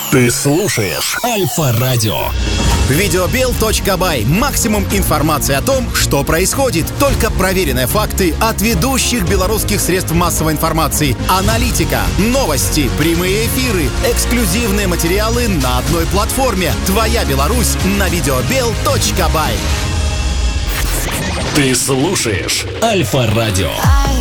Ты слушаешь Альфа-радио. Видеобел.бай. Максимум информации о том, что происходит. Только проверенные факты от ведущих белорусских средств массовой информации. Аналитика, новости, прямые эфиры, эксклюзивные материалы на одной платформе. Твоя Беларусь на Видеобел.бай. Ты слушаешь Альфа-радио.